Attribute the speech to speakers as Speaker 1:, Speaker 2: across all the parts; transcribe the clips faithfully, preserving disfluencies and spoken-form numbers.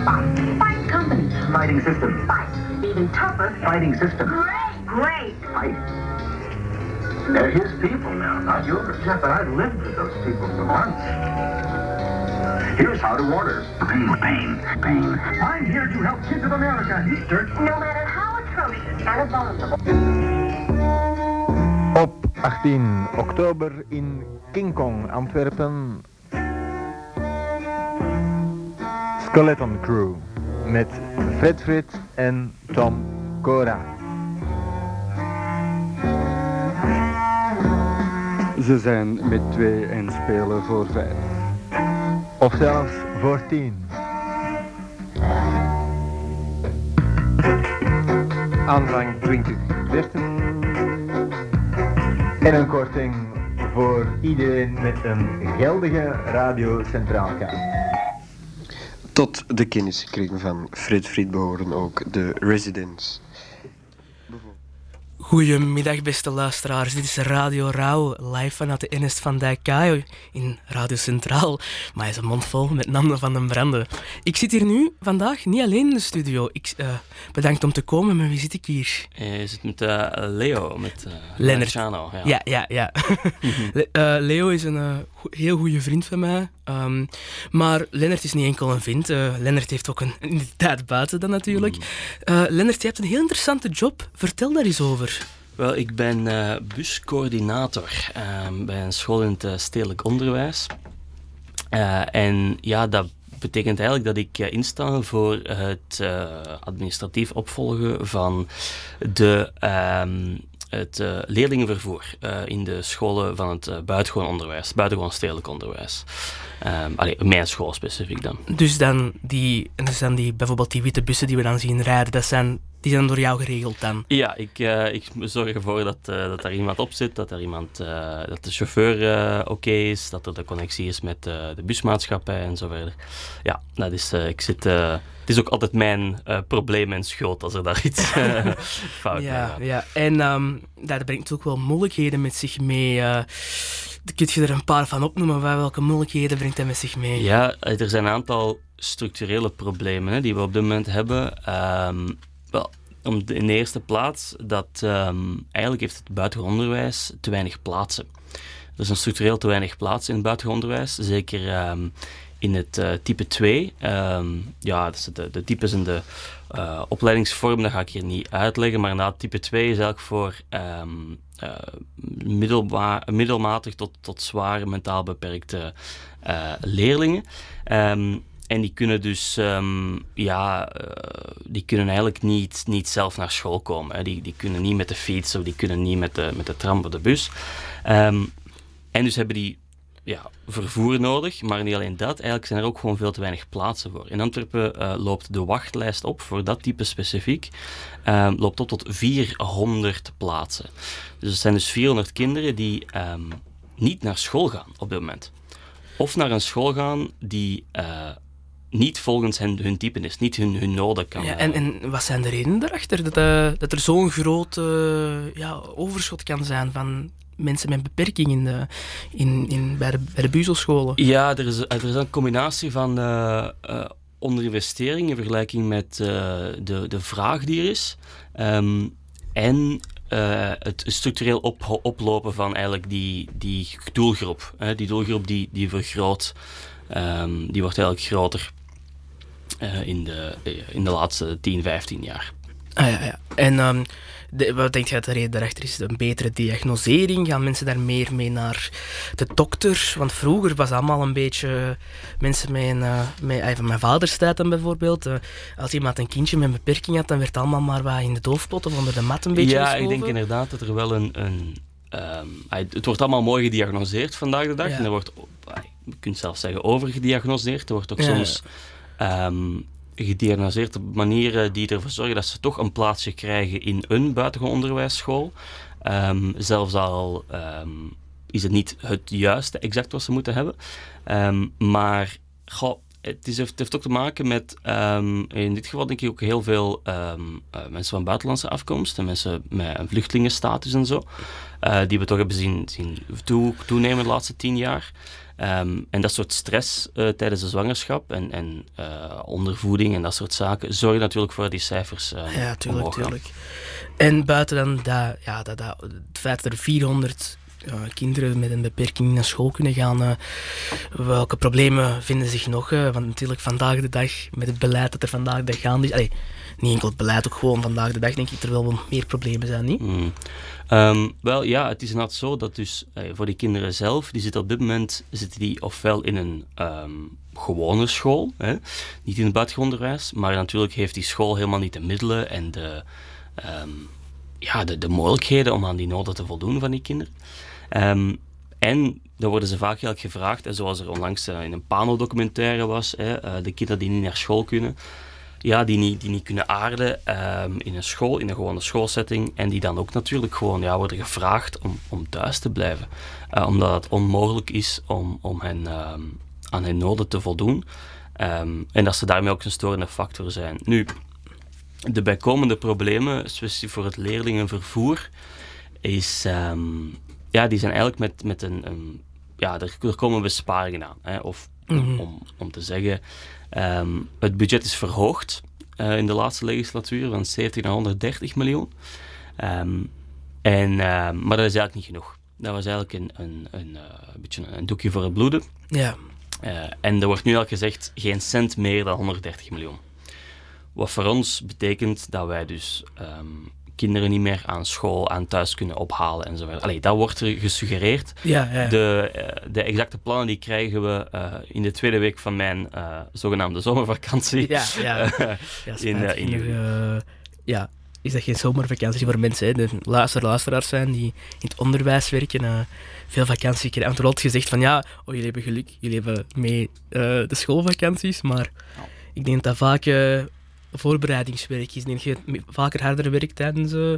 Speaker 1: Fight. Fight company.
Speaker 2: Fighting system.
Speaker 1: Fight. Even tougher.
Speaker 2: Fighting system.
Speaker 1: Great. Great.
Speaker 2: Fight. They're his people now, not yours. Yeah, but I've lived with those people for months. Here's how to order. Pain, pain, pain. I'm here to help kids of America, Easter.
Speaker 1: No matter how atrocious and abominable.
Speaker 3: Op achttien oktober in King Kong, Antwerpen. Skeleton Crew met Fred Frit en Tom Cora.
Speaker 4: Ze zijn met twee en spelen voor vijf.
Speaker 3: Of zelfs voor tien. Aanvang twintig dertig. En een korting voor iedereen met een geldige Radio Centraalkaart.
Speaker 5: Tot de kenniskring van Fred Frit behoren ook de Residents.
Speaker 6: Goedemiddag beste luisteraars, dit is Radio Rauw, live vanuit de Ernest van Dijk Kaai in Radio Centraal. Maar hij is een mond vol met Nando van den Brande. Ik zit hier nu vandaag niet alleen in de studio. Ik, uh, bedankt om te komen, maar wie zit ik hier?
Speaker 7: Je zit met uh, Leo, met uh,
Speaker 6: Lennart.
Speaker 7: Chano. Ja,
Speaker 6: ja, ja. ja. Le- uh, Leo is een uh, go- heel goede vriend van mij. Um, maar Lennart is niet enkel een vriend. Uh, Lennart heeft ook een identiteit buiten dan natuurlijk. Uh, Lennart, je hebt een heel interessante job. Vertel daar eens over.
Speaker 7: Wel, ik ben uh, buscoördinator uh, bij een school in het uh, stedelijk onderwijs. Uh, en ja, dat betekent eigenlijk dat ik uh, insta voor het uh, administratief opvolgen van de, um, het uh, leerlingenvervoer uh, in de scholen van het uh, buitengewoon onderwijs, buitengewoon stedelijk onderwijs. Um, allee, mijn school specifiek dan.
Speaker 6: Dus dan, die, dus dan die, bijvoorbeeld die witte bussen die we dan zien rijden, dat zijn, die zijn door jou geregeld dan?
Speaker 7: Ja, ik, uh, ik zorg ervoor dat, uh, dat er iemand op zit, dat, er iemand, uh, dat de chauffeur uh, oké okay is, dat er de connectie is met uh, de busmaatschappij en zo verder. Ja, dat is, uh, ik zit... Uh, het is ook altijd mijn uh, probleem en schuld als er daar iets uh, fout
Speaker 6: ja,
Speaker 7: gaat.
Speaker 6: Ja, en um, dat brengt ook wel moeilijkheden met zich mee. Uh, kun je er een paar van opnoemen? Welke moeilijkheden brengt dat met zich mee?
Speaker 7: Ja, er zijn een aantal structurele problemen hè, die we op dit moment hebben. Um, wel, om de, in de eerste plaats dat um, eigenlijk heeft het buitengewoon onderwijs te weinig plaatsen. Er is een structureel te weinig plaatsen in het buitengewoon onderwijs, zeker um, in het uh, type twee. Um, ja, dus de, de types en de uh, opleidingsvorm, dat ga ik hier niet uitleggen, maar inderdaad, type twee is eigenlijk voor um, uh, middelma- middelmatig tot, tot zwaar mentaal beperkte uh, leerlingen. Um, En die kunnen dus, um, ja, uh, die kunnen eigenlijk niet, niet zelf naar school komen. Hè. Die, die kunnen niet met de fiets of die kunnen niet met de, met de tram of de bus. Um, en dus hebben die ja, vervoer nodig, maar niet alleen dat. Eigenlijk zijn er ook gewoon veel te weinig plaatsen voor. In Antwerpen uh, loopt de wachtlijst op voor dat type specifiek. Um, loopt op tot vierhonderd plaatsen. Dus het zijn dus vierhonderd kinderen die um, niet naar school gaan op dit moment. Of naar een school gaan die... Uh, niet volgens hen, hun type is, niet hun, hun noden kan.
Speaker 6: Ja, en, en wat zijn de redenen daarachter? Dat, uh, dat er zo'n groot uh, ja, overschot kan zijn van mensen met beperking in de, in, in, bij, de, bij de buzelscholen?
Speaker 7: Ja, er is, er is een combinatie van uh, uh, onderinvestering in vergelijking met uh, de, de vraag die er is. Um, en uh, het structureel op, oplopen van eigenlijk die, die doelgroep. Hè, die doelgroep die, die vergroot, um, die wordt eigenlijk groter. Uh, in, de, in de laatste tien, vijftien jaar.
Speaker 6: Ah ja, ja. En um, de, wat denk je dat de reden daarachter is? Een betere diagnosering? Gaan mensen daar meer mee naar de dokter? Want vroeger was het allemaal een beetje mensen met, een, uh, met even mijn vaders tijd dan bijvoorbeeld. Uh, als iemand een kindje met een beperking had, dan werd het allemaal maar wat in de doofpot of onder de mat een beetje
Speaker 7: Ja,
Speaker 6: geschoven.
Speaker 7: ik denk inderdaad dat er wel een... een um, het wordt allemaal mooi gediagnoseerd vandaag de dag. Ja. En er wordt, je kunt zelfs zeggen, overgediagnoseerd. Er wordt ook ja, soms... Um, gediagnoseerd op manieren die ervoor zorgen dat ze toch een plaatsje krijgen in een buitengewoon onderwijsschool. Um, zelfs al um, is het niet het juiste exact wat ze moeten hebben. Um, maar goh, het, is, het heeft ook te maken met, um, in dit geval denk ik ook heel veel um, uh, mensen van buitenlandse afkomst en mensen met een vluchtelingenstatus en zo, uh, die we toch hebben zien, zien toe, toenemen de laatste tien jaar. Um, en dat soort stress uh, tijdens de zwangerschap en, en uh, ondervoeding en dat soort zaken zorgen natuurlijk voor die cijfers uh,
Speaker 6: Ja, tuurlijk,
Speaker 7: omhoog gaan.
Speaker 6: tuurlijk. En buiten dan dat, ja, dat, dat, het feit dat er vierhonderd uh, kinderen met een beperking naar school kunnen gaan, uh, welke problemen vinden zich nog? Uh, want natuurlijk vandaag de dag, met het beleid dat er vandaag de dag gaande is, allee, niet enkel het beleid, ook gewoon vandaag de dag denk ik dat er wel wat meer problemen zijn, niet?
Speaker 7: Mm. Um, wel ja, het is inderdaad zo dat dus uh, voor die kinderen zelf, die zitten op dit moment zitten die ofwel in een um, gewone school, hè, niet in het buitengewoon onderwijs, maar natuurlijk heeft die school helemaal niet de middelen en de, um, ja, de, de mogelijkheden om aan die noden te voldoen van die kinderen. Um, en dan worden ze vaak eigenlijk gevraagd, hè, zoals er onlangs uh, in een panel-documentaire was, hè, uh, de kinderen die niet naar school kunnen, ja, die niet, die niet kunnen aarden um, in een school, in een gewone schoolsetting. En die dan ook natuurlijk gewoon ja, worden gevraagd om, om thuis te blijven. Uh, omdat het onmogelijk is om, om hen, um, aan hun noden te voldoen. Um, en dat ze daarmee ook een storende factor zijn. Nu, de bijkomende problemen, specifiek voor het leerlingenvervoer, is, um, ja, die zijn eigenlijk met, met een, een... Ja, er, er komen besparingen aan. Hè, of mm-hmm. om, om te zeggen... Um, het budget is verhoogd uh, in de laatste legislatuur van zeventig naar honderddertig miljoen. Um, en, uh, maar dat is eigenlijk niet genoeg. Dat was eigenlijk een, een, een, uh, een beetje een doekje voor het bloeden.
Speaker 6: Ja.
Speaker 7: Uh, en er wordt nu al gezegd geen cent meer dan honderddertig miljoen. Wat voor ons betekent dat wij dus um, kinderen niet meer aan school, aan thuis kunnen ophalen en zo verder. Allee, dat wordt er gesuggereerd.
Speaker 6: Ja, ja.
Speaker 7: De, uh, de exacte plannen die krijgen we uh, in de tweede week van mijn uh, zogenaamde zomervakantie.
Speaker 6: Ja, ja.
Speaker 7: Uh,
Speaker 6: ja
Speaker 7: in, uh, in juli.
Speaker 6: Uh, ja, is dat geen zomervakantie voor mensen, hè? De luister, luisteraars zijn die in het onderwijs werken, uh, veel vakantie krijgen. Want er wordt gezegd van ja, oh, jullie hebben geluk, jullie hebben mee uh, de schoolvakanties, maar oh. ik denk dat vaak uh, voorbereidingswerk is. Ik denk dat je vaker harder werkt tijdens uh,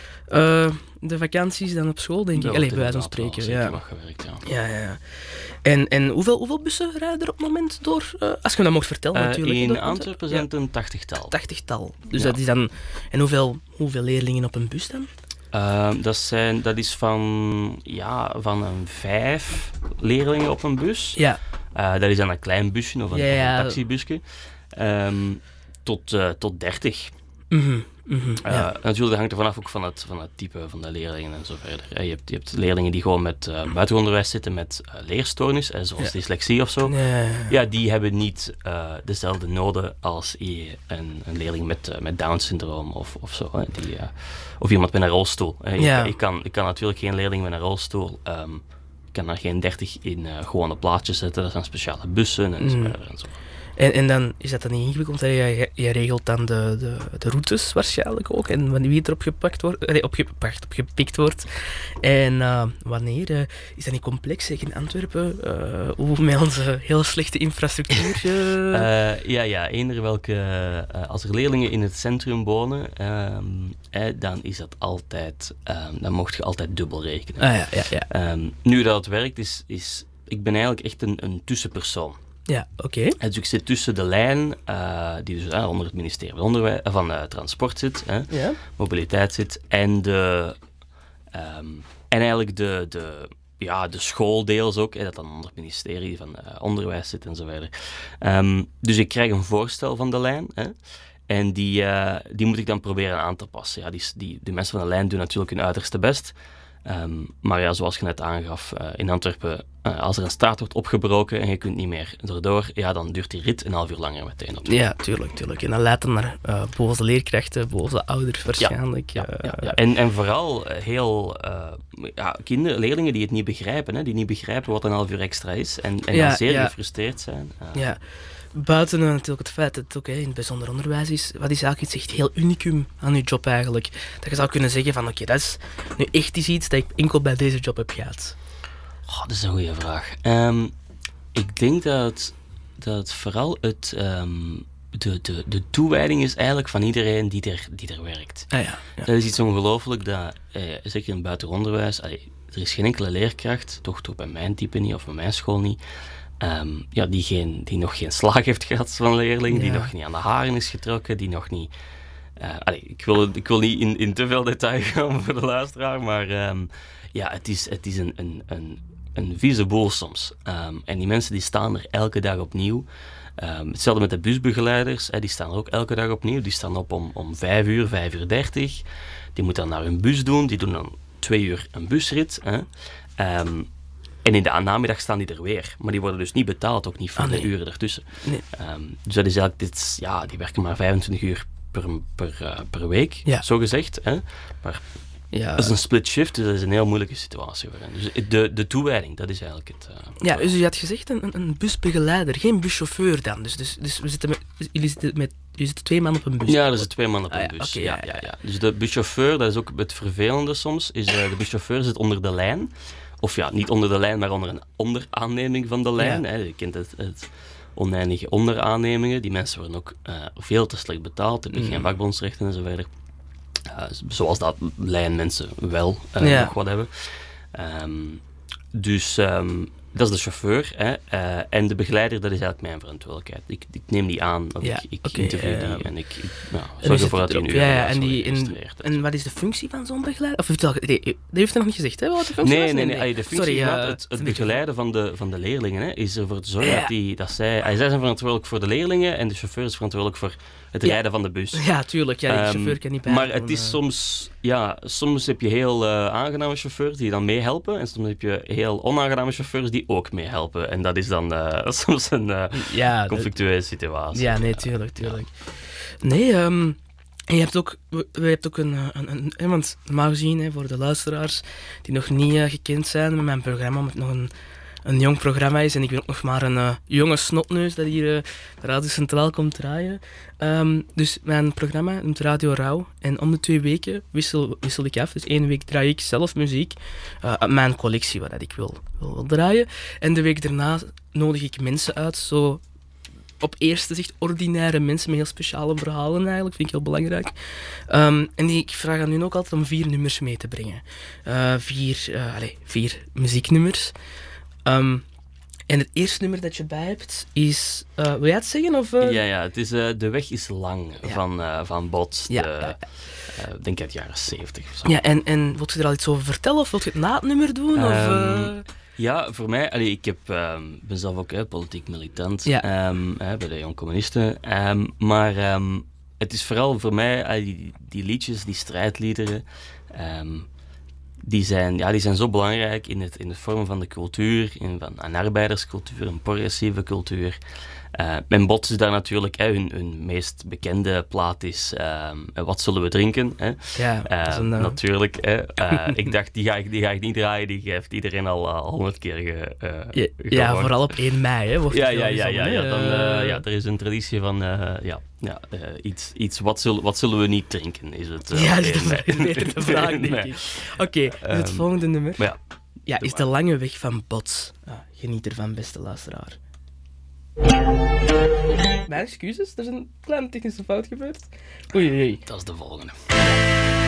Speaker 6: uh, de vakanties dan op school, denk ik. Allee, bij wijze van spreken. Ja.
Speaker 7: Wat gewerkt, ja.
Speaker 6: Ja, ja. En, en hoeveel, hoeveel bussen rijden er op het moment door? Uh, als je dat mocht vertellen,
Speaker 7: uh,
Speaker 6: natuurlijk.
Speaker 7: In Antwerpen zijn het een tachtigtal.
Speaker 6: Tachtigtal. Dus
Speaker 7: ja.
Speaker 6: dat is dan... En hoeveel, hoeveel leerlingen op een bus dan?
Speaker 7: Uh, dat, zijn, dat is van, ja, van een vijf leerlingen op een bus.
Speaker 6: Ja.
Speaker 7: Uh, dat is dan een klein busje of een,
Speaker 6: ja, ja.
Speaker 7: of een taxibusje. Um, tot, uh, tot dertig.
Speaker 6: Mm-hmm. Mm-hmm,
Speaker 7: uh,
Speaker 6: ja.
Speaker 7: Natuurlijk hangt er vanaf ook van het, van het type van de leerlingen en zo verder. Uh, je, hebt, je hebt leerlingen die gewoon met uh, buitenonderwijs zitten met uh, leerstoornis, uh, zoals ja. dyslexie of zo.
Speaker 6: Ja, ja.
Speaker 7: ja, die hebben niet uh, dezelfde noden als een, een leerling met, uh, met Down-syndroom of, of zo. Hè, die, uh, of iemand met een rolstoel. Uh,
Speaker 6: ja.
Speaker 7: ik, ik, kan, ik kan natuurlijk geen leerling met een rolstoel... Um, ik kan daar geen dertig in uh, gewone plaatjes zetten. Dat zijn speciale bussen en mm. zo verder en zo.
Speaker 6: En, en dan is dat dan niet ingewikkeld? Je, je regelt dan de, de, de routes waarschijnlijk ook. En wie er opgepakt wordt, nee, opgepakt, opgepikt wordt. En uh, wanneer? Uh, is dat niet complex, zeg in Antwerpen? Uh, hoe met onze heel slechte infrastructuur? Uh...
Speaker 7: Uh, ja, ja. Eender welke... Uh, als er leerlingen in het centrum wonen, um, eh, dan is dat altijd... Um, dan mocht je altijd dubbel rekenen.
Speaker 6: Ah, ja, ja, ja.
Speaker 7: Um, nu dat het werkt, is... is ik ben eigenlijk echt een, een tussenpersoon.
Speaker 6: Ja, oké. Okay.
Speaker 7: Dus ik zit tussen de lijn, uh, die dus uh, onder het ministerie van, Onderwijs, uh, van uh, Transport zit, hè,
Speaker 6: ja.
Speaker 7: mobiliteit zit, en, de, um, en eigenlijk de, de, ja, de schooldeels ook, hè, dat dan onder het ministerie van uh, Onderwijs zit en zo verder. Um, dus ik krijg een voorstel van de lijn, hè, en die, uh, die moet ik dan proberen aan te passen. Ja, die, die, de mensen van de lijn doen natuurlijk hun uiterste best. Um, maar ja, zoals je net aangaf, uh, in Antwerpen, uh, als er een straat wordt opgebroken en je kunt niet meer erdoor, ja, dan duurt die rit een half uur langer meteen op.
Speaker 6: Ja, tuurlijk, tuurlijk. En dat leidt dan naar uh, boze leerkrachten, boze ouders waarschijnlijk.
Speaker 7: Ja,
Speaker 6: uh,
Speaker 7: ja, ja. En, en vooral heel uh, ja, kinderen, leerlingen die het niet begrijpen, hè, die niet begrijpen wat een half uur extra is en, en
Speaker 6: ja,
Speaker 7: dan zeer
Speaker 6: ja.
Speaker 7: gefrustreerd zijn. Uh,
Speaker 6: ja. Buiten uh, natuurlijk het feit dat het ook hè, in het bijzonder onderwijs is, wat is eigenlijk iets echt heel unicum aan je job eigenlijk? Dat je zou kunnen zeggen van oké, okay, dat is nu echt iets dat ik enkel bij deze job heb gehad.
Speaker 7: Oh, dat is een goede vraag. Um, ik denk dat het, dat het vooral het, um, de, de, de toewijding is eigenlijk van iedereen die er, die er werkt.
Speaker 6: Ah, ja, ja.
Speaker 7: Dat is iets ongelooflijk dat, eh, zeker in het buitenonderwijs, allee, er is geen enkele leerkracht, toch, toch bij mijn type niet of bij mijn school niet, Um, ja, die, geen, die nog geen slag heeft gehad van een leerling, ja. die nog niet aan de haren is getrokken, die nog niet... Uh, allee, ik, wil, ik wil niet in, in te veel detail gaan voor de luisteraar, maar um, ja, het is, het is een, een, een, een vieze boel soms. Um, en die mensen die staan er elke dag opnieuw. Um, hetzelfde met de busbegeleiders, hè, die staan er ook elke dag opnieuw. Die staan op om, om vijf uur, vijf uur dertig. Die moeten dan naar hun bus doen. Die doen dan twee uur een busrit. Hè. Um, en in de namiddag staan die er weer. Maar die worden dus niet betaald, ook niet voor
Speaker 6: ah, nee.
Speaker 7: de uren ertussen.
Speaker 6: Nee.
Speaker 7: Um, dus dat is eigenlijk, dit, ja, die werken maar vijfentwintig uur per, per, uh, per week,
Speaker 6: ja.
Speaker 7: zo gezegd. Hè. Maar
Speaker 6: ja.
Speaker 7: dat is een split shift, dus dat is een heel moeilijke situatie voor hen. Dus de, de toewijding, dat is eigenlijk het... Uh,
Speaker 6: ja, dus je had gezegd een, een busbegeleider, geen buschauffeur dan. Dus, dus, dus we zitten met, jullie zitten met jullie zitten twee man op een bus.
Speaker 7: Ja, er zitten twee man op een
Speaker 6: ah, ja,
Speaker 7: bus.
Speaker 6: Okay,
Speaker 7: ja,
Speaker 6: ja, ja,
Speaker 7: ja, ja. Dus de buschauffeur, dat is ook het vervelende soms, is uh, de buschauffeur zit onder de lijn. Of ja, niet onder de lijn, maar onder een onderaanneming van de lijn. Ja. Hè. Je kent het, het oneindige onderaannemingen. Die mensen worden ook uh, veel te slecht betaald, hebben mm. geen vakbondsrechten en zo verder. Uh, zoals dat lijnmensen wel uh, ja. nog wat hebben. Um, dus um, dat is de chauffeur. Hè. Uh, en de begeleider, dat is eigenlijk mijn verantwoordelijkheid. Ik, ik neem die aan, of ja, ik, ik okay, interview uh, die en ik, ik nou, zorg ervoor dat hij een uur
Speaker 6: ja, ja, en, die, en, en wat is de functie van zo'n begeleider? Of heeft dat, nee, dat heeft hij nog niet gezegd, hè? Wat de functie
Speaker 7: nee,
Speaker 6: was?
Speaker 7: nee, nee, nee. De functie
Speaker 6: Sorry,
Speaker 7: gaat,
Speaker 6: uh,
Speaker 7: het, het begeleiden van de, van de leerlingen hè, is ervoor te zorgen
Speaker 6: ja.
Speaker 7: dat, die, dat zij... Zij zijn verantwoordelijk voor de leerlingen en de chauffeur is verantwoordelijk voor het rijden ja. van de bus.
Speaker 6: Ja, tuurlijk. Ja, de um, chauffeur kan niet bij.
Speaker 7: Maar het is uh... soms... Ja, soms heb je heel uh, aangename chauffeurs die dan meehelpen en soms heb je heel onaangename chauffeurs die ook meehelpen. En dat is dan uh, soms een uh,
Speaker 6: ja,
Speaker 7: conflictueuze situatie.
Speaker 6: Ja, nee, tuurlijk, tuurlijk. Ja. Nee, um, en je hebt ook, je hebt ook een, een, een, een... Want normaal gezien, hè, voor de luisteraars die nog niet uh, gekend zijn met mijn programma, met nog een... een jong programma is en ik ben ook nog maar een uh, jonge snotneus dat hier uh, Radio Centraal komt draaien. Um, dus mijn programma noemt Radio Rauw en om de twee weken wissel, wissel ik af. Dus één week draai ik zelf muziek, uh, uit mijn collectie wat ik wil, wil, wil draaien. En de week daarna nodig ik mensen uit, zo op eerste zicht ordinaire mensen met heel speciale verhalen eigenlijk, vind ik heel belangrijk. Um, en die, ik vraag aan hun ook altijd om vier nummers mee te brengen. Uh, vier, uh, allez, vier muzieknummers. Um, en het eerste nummer dat je bij hebt is... Uh, wil jij het zeggen? Of, uh...
Speaker 7: Ja, ja, het is uh, De Weg is Lang ja. van, uh, van Bots.
Speaker 6: Ja,
Speaker 7: de,
Speaker 6: ja, ja.
Speaker 7: Uh, denk uit de jaren zeventig of zo.
Speaker 6: Ja, en, en wil je er al iets over vertellen? Of wil je het na het nummer doen? Um, of, uh...
Speaker 7: Ja, voor mij... Allee, ik heb, um, ben zelf ook hè, politiek militant
Speaker 6: ja.
Speaker 7: um, hè, bij de Jong Communisten. Um, maar um, het is vooral voor mij... Allee, die, die liedjes, die strijdliederen... Um, Die zijn, ja, die zijn zo belangrijk in het, in het vormen van de cultuur, in van een arbeiderscultuur, een progressieve cultuur. Uh, en Bots is daar natuurlijk, hè, hun, hun meest bekende plaat is uh, Wat zullen we drinken? Hè?
Speaker 6: Ja,
Speaker 7: uh,
Speaker 6: een, uh...
Speaker 7: natuurlijk. Hè? Uh, ik dacht, die ga ik, die ga ik niet draaien, die heeft iedereen al honderd uh, keer ge, uh,
Speaker 6: ja, ja, vooral op één mei. Hè, wordt
Speaker 7: ja, ja, ja, ja, ja, dan, uh, ja, er is een traditie van uh, ja, ja, uh, iets, iets wat, zullen, wat zullen we niet drinken, is het. Uh,
Speaker 6: ja, dat is de, de vraag, denk ik. Oké, okay, dus het um, volgende nummer
Speaker 7: ja,
Speaker 6: ja, is De Lange Weg van Bots. Ah, geniet ervan, beste luisteraar. Mijn excuses, er is een kleine technische fout gebeurd. Oei, oei.
Speaker 7: Dat is de volgende.